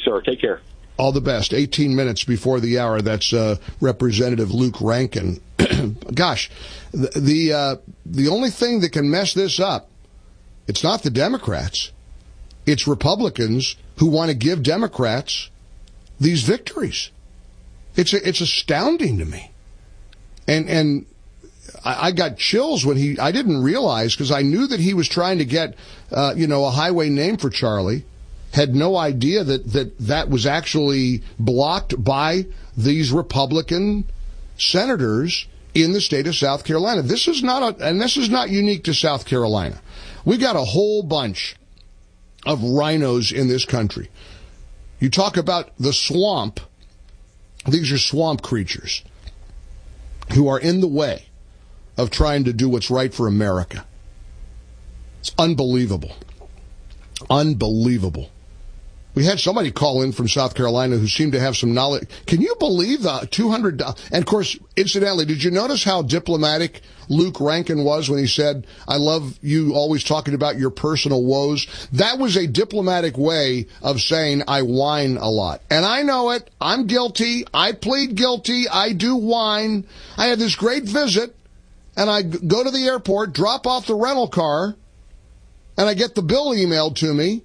sir. Take care. All the best. 18 minutes before the hour. That's Representative Luke Rankin. Gosh, the only thing that can mess this up, it's not the Democrats. It's Republicans who want to give Democrats these victories. It's astounding to me. And I got chills when I didn't realize, because I knew that he was trying to get, a highway name for Charlie. Had no idea that was actually blocked by these Republican senators in the state of South Carolina. This is not unique to South Carolina. We got a whole bunch of rhinos in this country. You talk about the swamp. These are swamp creatures who are in the way of trying to do what's right for America. It's unbelievable. Unbelievable. We had somebody call in from South Carolina who seemed to have some knowledge. Can you believe the $200? And, of course, incidentally, did you notice how diplomatic Luke Rankin was when he said, I love you always talking about your personal woes? That was a diplomatic way of saying I whine a lot. And I know it. I'm guilty. I plead guilty. I do whine. I had this great visit, and I go to the airport, drop off the rental car, and I get the bill emailed to me.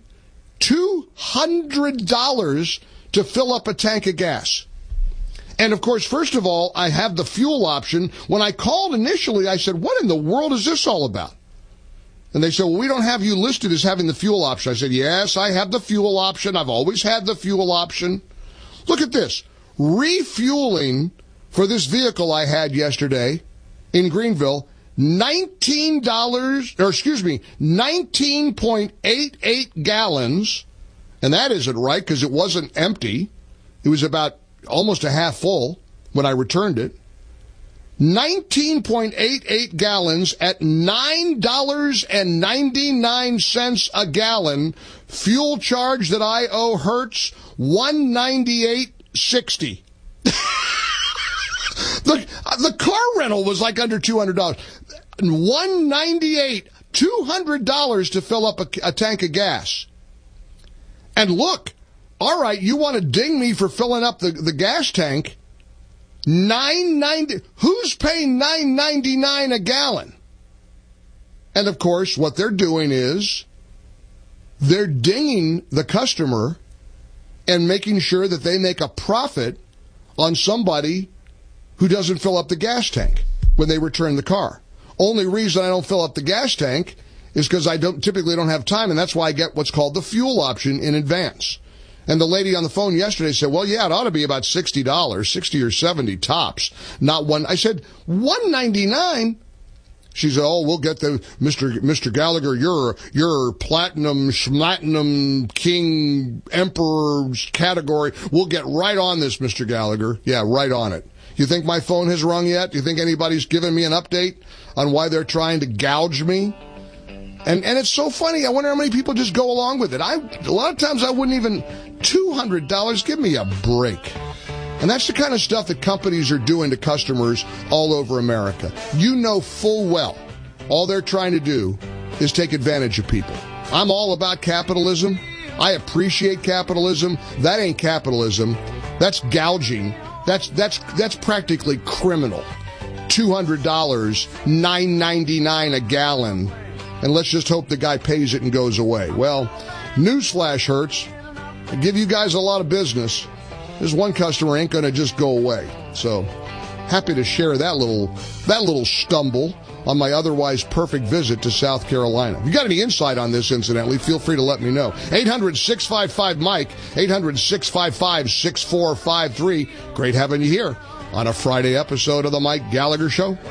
$200 to fill up a tank of gas. And, of course, first of all, I have the fuel option. When I called initially, I said, what in the world is this all about? And they said, well, we don't have you listed as having the fuel option. I said, yes, I have the fuel option. I've always had the fuel option. Look at this. Refueling for this vehicle I had yesterday in Greenville, $19.88 gallons, and that isn't right because it wasn't empty. It was about almost a half full when I returned it. 19.88 gallons at $9.99 a gallon. Fuel charge that I owe Hertz, $198.60. The car rental was like under $200. $198, $200 to fill up a tank of gas. And look, all right, you want to ding me for filling up the gas tank? $9.90. Who's paying $9.99 a gallon? And of course, what they're doing is they're dinging the customer and making sure that they make a profit on somebody who doesn't fill up the gas tank when they return the car. Only reason I don't fill up the gas tank is because I typically don't have time, and that's why I get what's called the fuel option in advance. And the lady on the phone yesterday said, well, yeah, it ought to be about $60, $60 or $70 tops, not one. I said, $199? She said, oh, we'll get the Mr. Gallagher, you're platinum, schmatinum, king, emperor category. We'll get right on this, Mr. Gallagher. Yeah, right on it. You think my phone has rung yet? Do you think anybody's given me an update on why they're trying to gouge me? And it's so funny. I wonder how many people just go along with it. A lot of times I wouldn't even, $200, give me a break. And that's the kind of stuff that companies are doing to customers all over America. You know full well all they're trying to do is take advantage of people. I'm all about capitalism. I appreciate capitalism. That ain't capitalism. That's gouging. That's practically criminal. $200, $9.99 a gallon. And let's just hope the guy pays it and goes away. Well, newsflash, Hertz. I give you guys a lot of business. This one customer ain't going to just go away. So happy to share that little stumble on my otherwise perfect visit to South Carolina. If you got any insight on this, incidentally, feel free to let me know. 800-655-MIKE, 800-655-6453. Great having you here on a Friday episode of The Mike Gallagher Show.